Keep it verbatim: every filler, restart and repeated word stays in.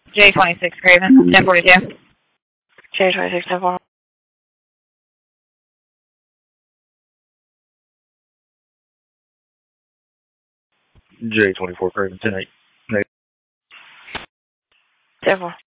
J twenty-six Craven, ten forty-two. J twenty-six, ten forty-two. J twenty-four Craven, ten eight. ten four.